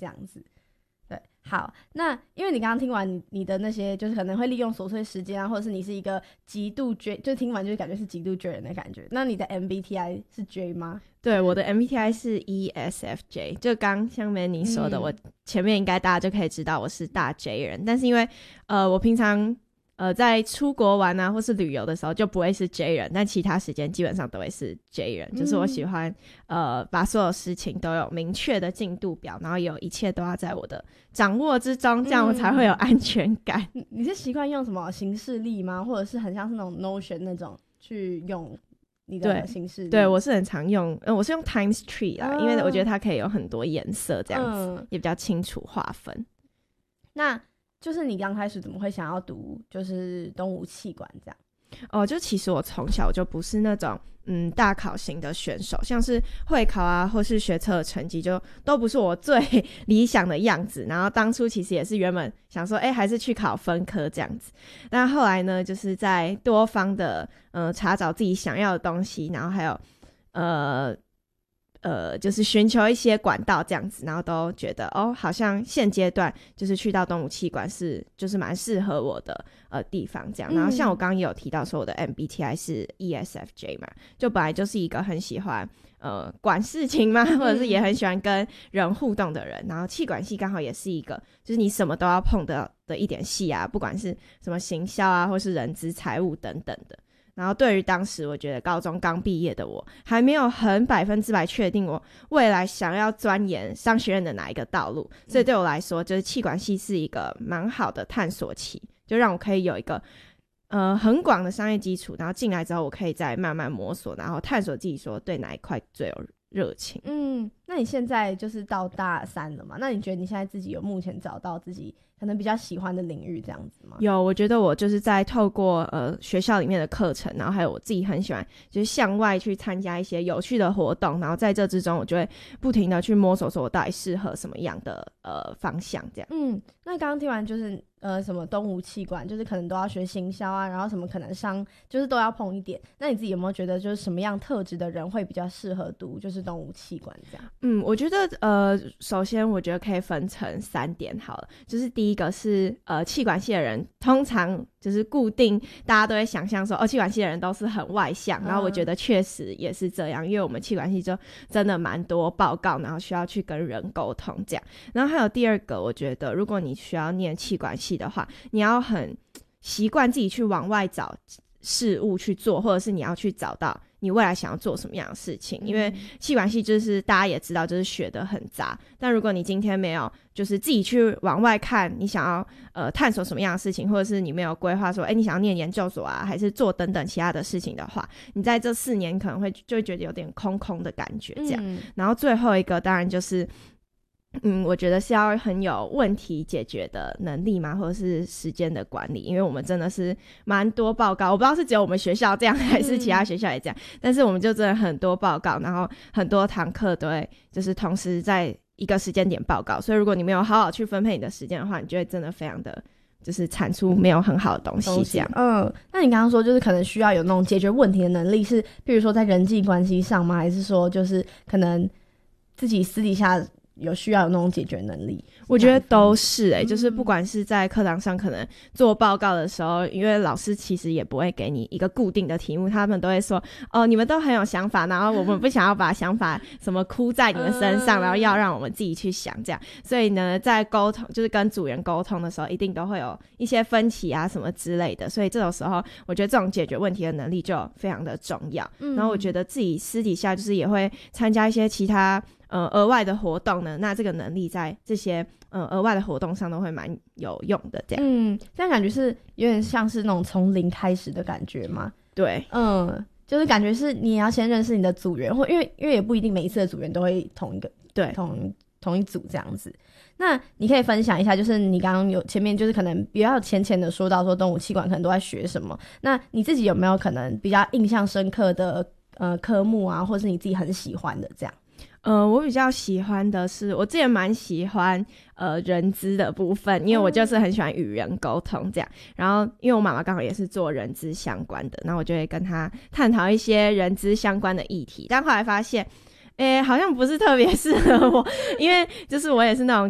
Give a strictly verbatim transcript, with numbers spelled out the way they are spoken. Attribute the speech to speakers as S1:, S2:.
S1: 这样子。对，好，那因为你刚刚听完 你, 你的那些就是可能会利用琐碎时间啊，或者是你是一个极度 J， 就听完就感觉是极度 J 人的感觉，那你的 M B T I 是 J 吗？
S2: 对，我的 M B T I 是 E S F J， 就刚像 Manny 说的、嗯、我前面应该大家就可以知道我是大 J 人，但是因为呃我平常呃在出国玩啊或是旅游的时候就不会是 J 人，但其他时间基本上都会是 J 人、嗯、就是我喜欢呃把所有事情都有明确的进度表，然后有一切都要在我的掌握之中，这样我才会有安全感、
S1: 嗯、你是习惯用什么行事历吗？或者是很像是那种 Notion 那种去用你的行事历？
S2: 对, 对我是很常用、呃、我是用 Times Tree 啦、嗯、因为我觉得它可以有很多颜色这样子、嗯、也比较清楚划分。
S1: 那就是你刚开始怎么会想要读就是东吴企管这样？
S2: 哦，就其实我从小就不是那种嗯大考型的选手，像是会考啊或是学测的成绩就都不是我最理想的样子，然后当初其实也是原本想说哎还是去考分科这样子，但后来呢就是在多方的呃查找自己想要的东西，然后还有呃呃，就是寻求一些管道这样子，然后都觉得哦，好像现阶段就是去到东吴企管是就是蛮适合我的呃地方这样。然后像我刚刚也有提到说我的 M B T I 是 E S F J 嘛，就本来就是一个很喜欢呃管事情嘛，或者是也很喜欢跟人互动的人。然后企管系刚好也是一个就是你什么都要碰的的一点系啊，不管是什么行销啊，或是人资、财务等等的。然后对于当时我觉得高中刚毕业的我还没有很百分之百确定我未来想要钻研商学院的哪一个道路，所以对我来说就是企管系是一个蛮好的探索期，就让我可以有一个呃很广的商业基础，然后进来之后我可以再慢慢摸索，然后探索自己说对哪一块最有热情。
S1: 嗯，那你现在就是到大三了嘛，那你觉得你现在自己有目前找到自己可能比较喜欢的领域这样子吗？
S2: 有，我觉得我就是在透过呃学校里面的课程，然后还有我自己很喜欢就是向外去参加一些有趣的活动，然后在这之中我就会不停的去摸索说我到底适合什么样的呃方向这样。
S1: 嗯，那刚刚听完就是呃什么东吴企管就是可能都要学行销啊，然后什么可能商就是都要碰一点，那你自己有没有觉得就是什么样特质的人会比较适合读就是东吴企管这样？
S2: 嗯，我觉得呃首先我觉得可以分成三点好了，就是第一个是呃企管系的人通常就是固定大家都会想象说哦企管系的人都是很外向、嗯、然后我觉得确实也是这样，因为我们企管系就真的蛮多报告，然后需要去跟人沟通这样。然后还有第二个，我觉得如果你需要念企管系的话，你要很习惯自己去往外找事物去做，或者是你要去找到你未来想要做什么样的事情、嗯、因为企管系就是大家也知道就是学得很杂，但如果你今天没有就是自己去往外看你想要呃探索什么样的事情，或者是你没有规划说哎你想要念研究所啊还是做等等其他的事情的话，你在这四年可能会就会觉得有点空空的感觉这样、嗯、然后最后一个当然就是嗯，我觉得是要很有问题解决的能力嘛，或者是时间的管理，因为我们真的是蛮多报告，我不知道是只有我们学校这样还是其他学校也这样、嗯、但是我们就真的很多报告，然后很多堂课都会就是同时在一个时间点报告，所以如果你没有好好去分配你的时间的话，你就会真的非常的就是产出没有很好的东西这样。
S1: 嗯，那你刚刚说就是可能需要有那种解决问题的能力，是比如说在人际关系上吗？还是说就是可能自己私底下有需要有那种解决能力？
S2: 我觉得都是欸、嗯、就是不管是在课堂上可能做报告的时候，因为老师其实也不会给你一个固定的题目，他们都会说哦你们都很有想法，然后我们不想要把想法什么哭在你们身上、嗯、然后要让我们自己去想这样，所以呢在沟通就是跟组员沟通的时候一定都会有一些分歧啊什么之类的，所以这种时候我觉得这种解决问题的能力就非常的重要、嗯、然后我觉得自己私底下就是也会参加一些其他呃额外的活动呢，那这个能力在这些呃额外的活动上都会蛮有用的这样。
S1: 嗯，这样感觉是有点像是那种从零开始的感觉吗？
S2: 对，
S1: 嗯，就是感觉是你也要先认识你的组员，或因为因为也不一定每一次的组员都会同一个
S2: 对
S1: 同同一组这样子。那你可以分享一下，就是你刚刚有前面就是可能比较浅浅的说到说东吴企管可能都在学什么，那你自己有没有可能比较印象深刻的呃科目啊，或是你自己很喜欢的这样？
S2: 呃，我比较喜欢的是，我之前蛮喜欢呃人资的部分，因为我就是很喜欢与人沟通这样。然后，因为我妈妈刚好也是做人资相关的，然后我就会跟她探讨一些人资相关的议题。但后来发现，诶，好像不是特别适合我，因为就是我也是那种